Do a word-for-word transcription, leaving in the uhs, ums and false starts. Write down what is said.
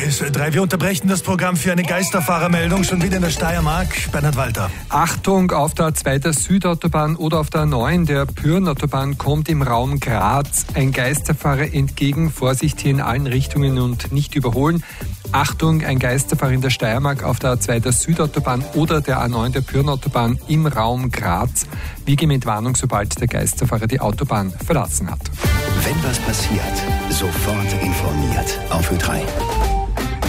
S Ö drei. Wir unterbrechen das Programm für eine Geisterfahrermeldung, schon wieder in der Steiermark. Bernhard Walter. Achtung, auf der A zwei der Südautobahn oder auf der A neun der Pyhrn-Autobahn kommt im Raum Graz ein Geisterfahrer entgegen. Vorsicht hier in allen Richtungen und nicht überholen. Achtung, ein Geisterfahrer in der Steiermark auf der A zwei der Südautobahn oder der A neun der Pyhrn-Autobahn im Raum Graz. Wiege mit Warnung, sobald der Geisterfahrer die Autobahn verlassen hat. Wenn was passiert, sofort informiert. Auf Ö drei.